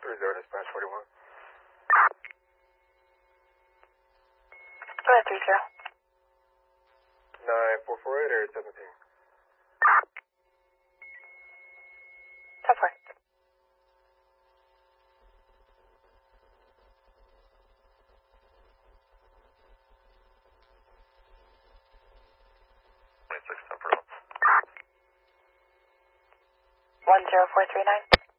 Dispatch 41. Go ahead, 30. 9448 area 17. 10-4. Temporal. 10439.